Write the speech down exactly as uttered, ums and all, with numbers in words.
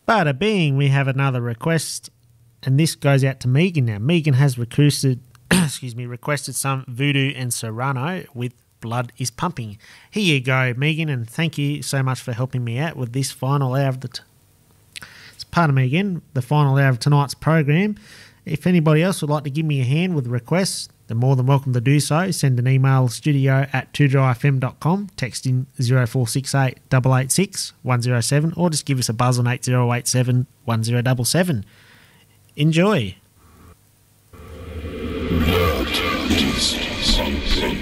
Bada bing, we have another request, and this goes out to Megan now. Megan has requested, excuse me, requested some Voodoo and Serrano with Blood is Pumping. Here you go, Megan, and thank you so much for helping me out with this final hour of the... T- it's pardon me again, the final hour of tonight's program. If anybody else would like to give me a hand with requests, they're more than welcome to do so. Send an email, studio at two dry f m dot com, text in zero four six eight, eight eight six, one zero seven, or just give us a buzz on eight zero eight seven, one zero seven seven. Enjoy. Blood is